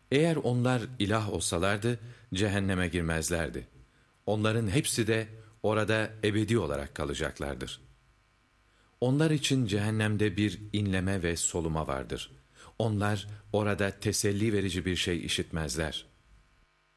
Eğer onlar ilah olsalardı, cehenneme girmezlerdi. Onların hepsi de orada ebedi olarak kalacaklardır. Onlar için cehennemde bir inleme ve soluma vardır. Onlar orada teselli verici bir şey işitmezler.